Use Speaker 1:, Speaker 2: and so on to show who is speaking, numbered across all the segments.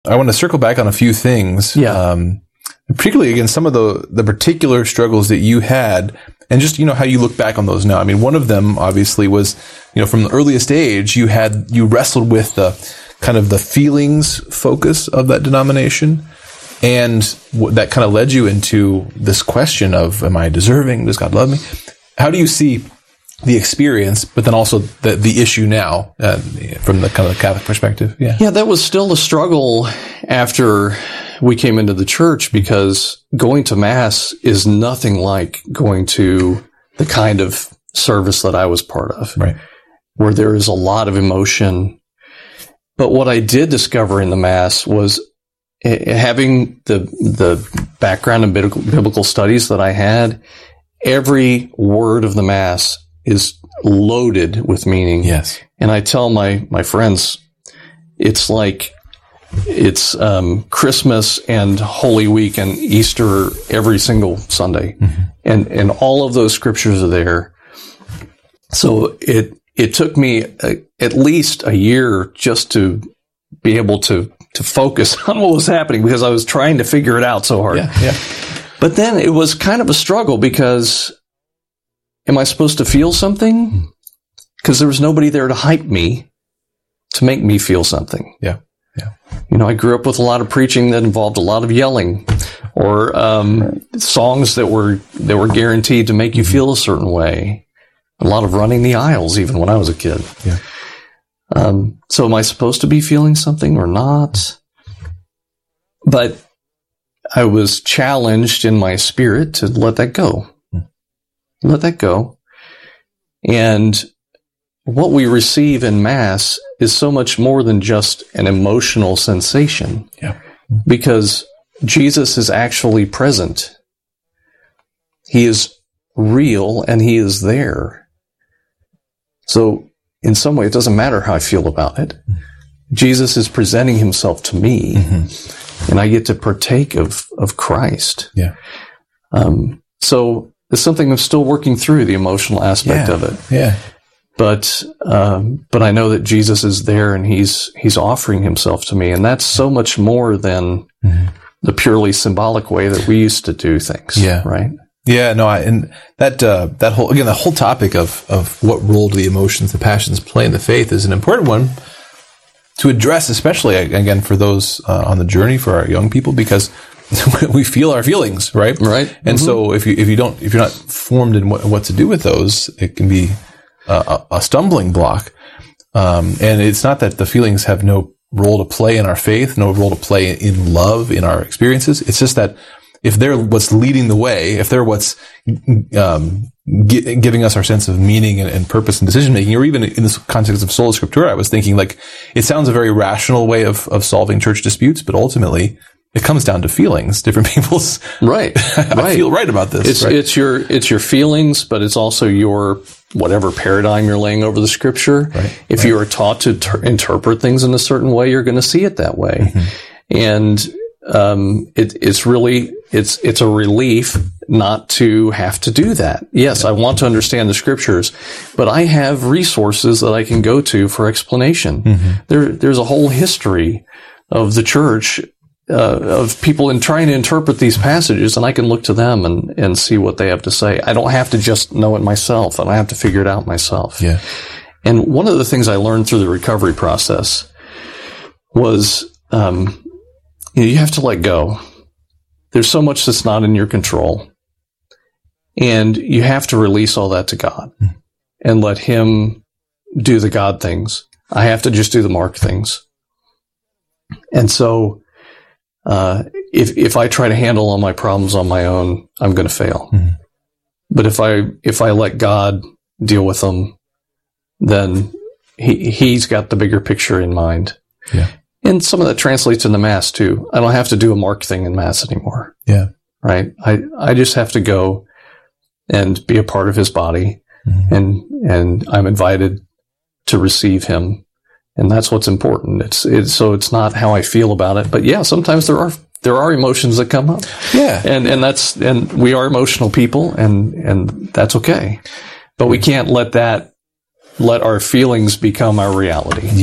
Speaker 1: I want to circle back on a few things.
Speaker 2: Yeah.
Speaker 1: Particularly, again, some of the particular struggles that you had, and just, how you look back on those now. I mean, one of them obviously was, from the earliest age, you wrestled with the kind of the feelings focus of that denomination. And that kind of led you into this question of, am I deserving? Does God love me? How do you see the experience, but then also the issue now from the kind of the Catholic perspective?
Speaker 2: Yeah, that was still a struggle after we came into the church, because going to Mass is nothing like going to the kind of service that I was part of,
Speaker 1: right,
Speaker 2: where there is a lot of emotion. But what I did discover in the Mass was, having the background in biblical studies that I had, every word of the Mass is loaded with meaning.
Speaker 1: Yes.
Speaker 2: And I tell my friends, it's like it's Christmas and Holy Week and Easter every single Sunday. Mm-hmm. And all of those scriptures are there. So it took me at least a year just to be able to focus on what was happening, because I was trying to figure it out so hard.
Speaker 1: Yeah.
Speaker 2: But then it was kind of a struggle, because am I supposed to feel something? Because there was nobody there to hype me, to make me feel something.
Speaker 1: Yeah.
Speaker 2: I grew up with a lot of preaching that involved a lot of yelling, or songs that were guaranteed to make you feel a certain way. A lot of running the aisles, even when I was a kid.
Speaker 1: Yeah.
Speaker 2: So am I supposed to be feeling something or not? But I was challenged in my spirit to let that go. Let that go. And what we receive in Mass is so much more than just an emotional sensation.
Speaker 1: Yeah.
Speaker 2: Because Jesus is actually present. He is real and he is there. So in some way, it doesn't matter how I feel about it. Jesus is presenting himself to me, and I get to partake of Christ.
Speaker 1: Yeah.
Speaker 2: So it's something I'm still working through, the emotional aspect of it.
Speaker 1: Yeah.
Speaker 2: But I know that Jesus is there, and he's offering himself to me, and that's so much more than the purely symbolic way that we used to do things.
Speaker 1: Yeah.
Speaker 2: Right.
Speaker 1: Yeah, no, and that whole topic of what role do the emotions, the passions play in the faith is an important one to address, especially again for those on the journey, for our young people, because we feel our feelings, right?
Speaker 2: Right.
Speaker 1: And so if you're not formed in what to do with those, it can be a stumbling block. And it's not that the feelings have no role to play in our faith, no role to play in love, in our experiences. It's just that if they're what's leading the way, if they're what's giving us our sense of meaning and purpose and decision making, or even in this context of sola scriptura, I was thinking, like, it sounds a very rational way of solving church disputes, but ultimately it comes down to feelings. Different people's
Speaker 2: right.
Speaker 1: I feel right about this.
Speaker 2: It's your feelings, but it's also your whatever paradigm you're laying over the scripture.
Speaker 1: Right.
Speaker 2: If you are taught to interpret things in a certain way, you're going to see it that way, and it's really a relief not to have to do that. Yes, I want to understand the scriptures, but I have resources that I can go to for explanation. There's a whole history of the church, of people in trying to interpret these passages, and I can look to them and see what they have to say. I don't have to just know it myself, and I have to figure it out myself.
Speaker 1: Yeah.
Speaker 2: And one of the things I learned through the recovery process was, you have to let go. There's so much that's not in your control. And you have to release all that to God and let him do the God things. I have to just do the Mark things. And so, if I try to handle all my problems on my own, I'm going to fail. But if I let God deal with them, then he's got the bigger picture in mind.
Speaker 1: Yeah.
Speaker 2: And some of that translates in the Mass too. I don't have to do a Mark thing in Mass anymore.
Speaker 1: Yeah.
Speaker 2: Right. I just have to go and be a part of his body, and I'm invited to receive him. And that's what's important. So it's not how I feel about it, but yeah, sometimes there are emotions that come up.
Speaker 1: Yeah.
Speaker 2: And we are emotional people, and that's okay. But we can't let our feelings become our reality.
Speaker 1: Yeah.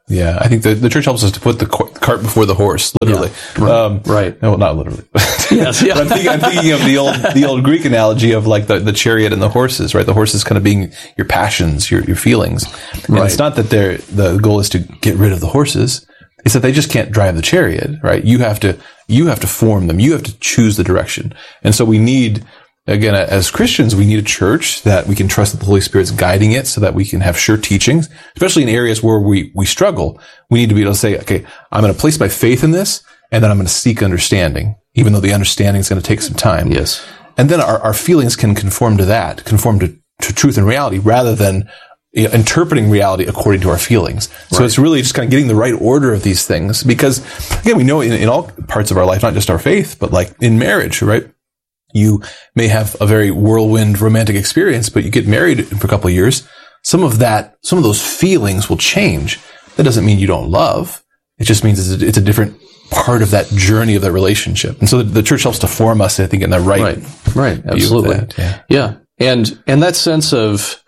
Speaker 1: Yeah, I think the church helps us to put the cart before the horse, literally.
Speaker 2: Yeah, right.
Speaker 1: No, not literally.
Speaker 2: Yes, yeah.
Speaker 1: But I'm thinking of the old Greek analogy of like the chariot and the horses, right? The horses kind of being your passions, your feelings. And
Speaker 2: Right.
Speaker 1: it's not that the goal is to get rid of the horses. It's that they just can't drive the chariot, right? You have to form them. You have to choose the direction. And so we need, again, as Christians, we need a church that we can trust that the Holy Spirit's guiding it so that we can have sure teachings, especially in areas where we struggle. We need to be able to say, okay, I'm going to place my faith in this, and then I'm going to seek understanding, even though the understanding is going to take some time.
Speaker 2: Yes.
Speaker 1: And then our feelings can conform to that, conform to truth and reality, rather than interpreting reality according to our feelings. So it's really just kind of getting the right order of these things, because again, we know in all parts of our life, not just our faith, but like in marriage, right? You may have a very whirlwind romantic experience, but you get married for a couple of years. Some of those feelings will change. That doesn't mean you don't love. It just means it's a different part of that journey of that relationship. And so the church helps to form us, I think, in the right.
Speaker 2: Right. Absolutely.
Speaker 1: That,
Speaker 2: yeah. And that sense of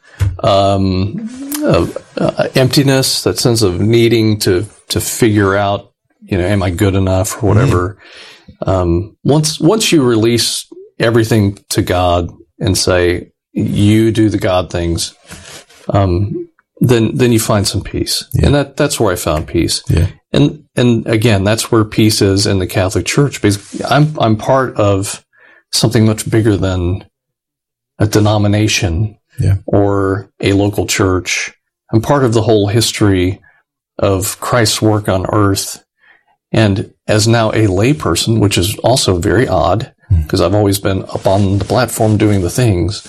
Speaker 2: emptiness, that sense of needing to figure out, am I good enough or whatever. Once you release everything to God and say, you do the God things, then you find some peace. Yeah. And that's where I found peace.
Speaker 1: Yeah.
Speaker 2: And again, that's where peace is in the Catholic Church, because I'm part of something much bigger than a denomination or a local church. I'm part of the whole history of Christ's work on earth. And as now a layperson, which is also very odd, because I've always been up on the platform doing the things,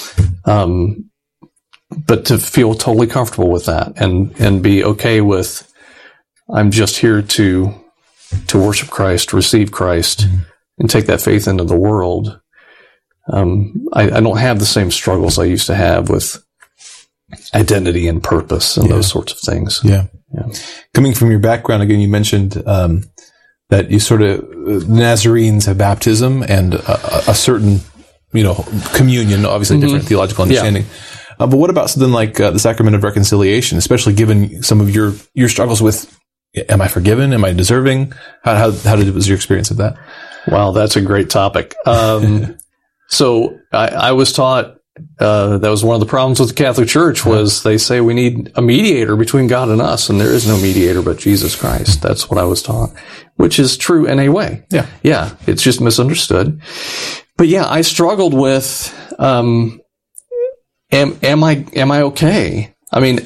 Speaker 2: but to feel totally comfortable with that and be okay with, I'm just here to worship Christ, receive Christ, and take that faith into the world. I don't have the same struggles I used to have with identity and purpose and those sorts of things.
Speaker 1: Yeah. Coming from your background, again, you mentioned that you sort of Nazarenes have baptism and a certain, communion, obviously different theological understanding. Yeah. But what about something like the sacrament of reconciliation, especially given some of your struggles with, am I forgiven? Am I deserving? How was your experience of that?
Speaker 2: Wow, that's a great topic. So I was taught that was one of the problems with the Catholic Church was they say we need a mediator between God and us, and there is no mediator but Jesus Christ. That's what I was taught, which is true in a way. Yeah. Yeah. It's just misunderstood. But yeah, I struggled with, am I okay? I mean,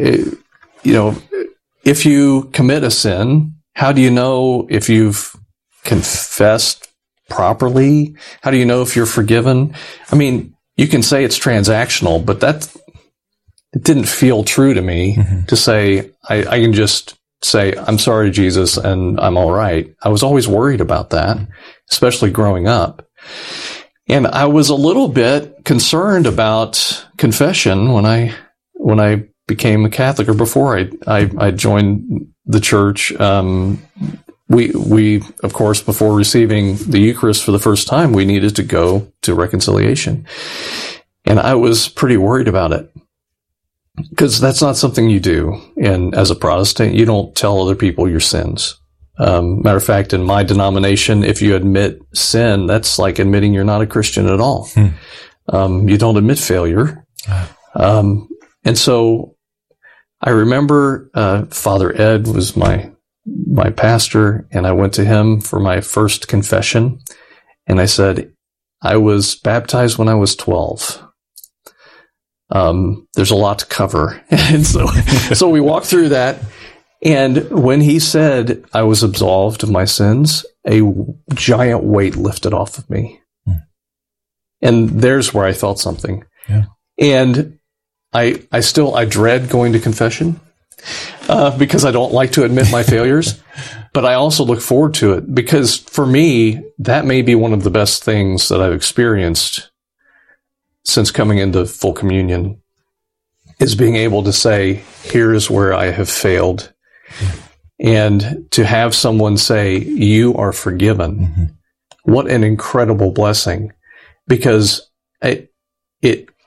Speaker 2: if you commit a sin, how do you know if you've confessed properly? How do you know if you're forgiven? I mean, you can say it's transactional, but it didn't feel true to me to say, I can just say, I'm sorry, Jesus, and I'm all right. I was always worried about that, especially growing up. And I was a little bit concerned about confession when I became a Catholic, or before I joined the church. We, of course, before receiving the Eucharist for the first time, we needed to go to reconciliation. And I was pretty worried about it, because that's not something you do. And as a Protestant, you don't tell other people your sins. Matter of fact, in my denomination, if you admit sin, that's like admitting you're not a Christian at all. You don't admit failure. And so I remember Father Ed was my pastor, and I went to him for my first confession, and I said, I was baptized when I was 12. There's a lot to cover. And so we walked through that. And when he said I was absolved of my sins, a giant weight lifted off of me. And there's where I felt something. Yeah. And I dread going to confession, because I don't like to admit my failures, but I also look forward to it, because for me, that may be one of the best things that I've experienced since coming into full communion, is being able to say, here's where I have failed. And to have someone say, you are forgiven. What an incredible blessing, because I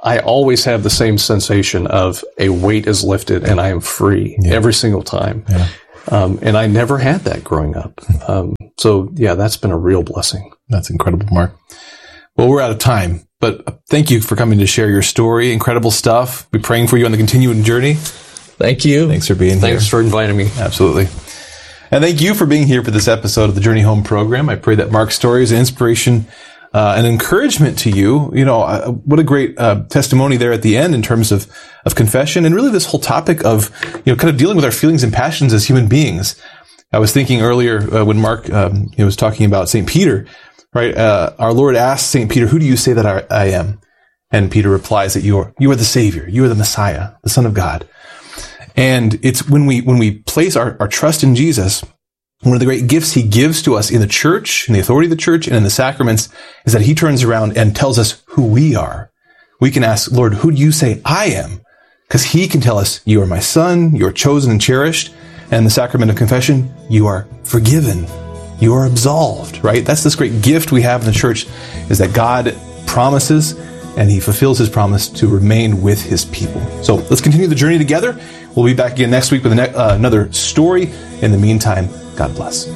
Speaker 2: I always have the same sensation of a weight is lifted and I am free every single time.
Speaker 1: Yeah.
Speaker 2: And I never had that growing up. So yeah, that's been a real blessing.
Speaker 1: That's incredible, Mark. Well, we're out of time, but thank you for coming to share your story. Incredible stuff. We're praying for you on the continuing journey.
Speaker 3: Thank you.
Speaker 1: Thanks for being here.
Speaker 2: Thanks for inviting me.
Speaker 1: Absolutely. And thank you for being here for this episode of the Journey Home program. I pray that Mark's story is an inspiration, an encouragement to you. You know, what a great testimony there at the end in terms of confession and really this whole topic of, you know, kind of dealing with our feelings and passions as human beings. I was thinking earlier when Mark was talking about St. Peter, right? Our Lord asked St. Peter, "Who do you say that I am?" And Peter replies that you are the Savior, you are the Messiah, the Son of God. And it's when we place our trust in Jesus, one of the great gifts he gives to us in the church, in the authority of the church, and in the sacraments, is that he turns around and tells us who we are. We can ask, "Lord, who do you say I am?" Because he can tell us, "You are my son, you are chosen and cherished." And in the sacrament of confession, you are forgiven. You are absolved, right? That's this great gift we have in the church, is that God promises and he fulfills his promise to remain with his people. So let's continue the journey together. We'll be back again next week with another story. In the meantime, God bless.